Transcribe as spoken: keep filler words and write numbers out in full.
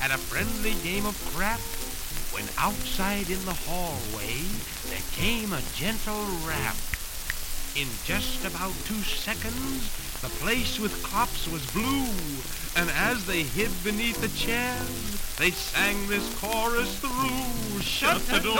had a friendly game of crap, when outside in the hallway there came a gentle rap. In just about two seconds, the place with cops was blue, and as they hid beneath the chairs, they sang this chorus through. Shut the door!